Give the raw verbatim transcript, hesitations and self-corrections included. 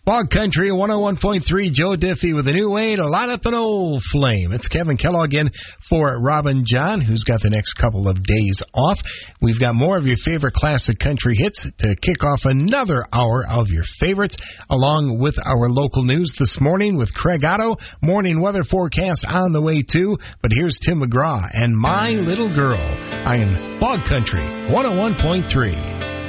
Bog Country one oh one point three, Joe Diffie with a new way to light up an old flame. It's Kevin Kellogg in for Robin John, who's got the next couple of days off. We've got more of your favorite classic country hits to kick off another hour of your favorites, along with our local news this morning with Craig Otto. Morning weather forecast on the way, too. But here's Tim McGraw and My Little Girl. I am Bog Country one oh one point three.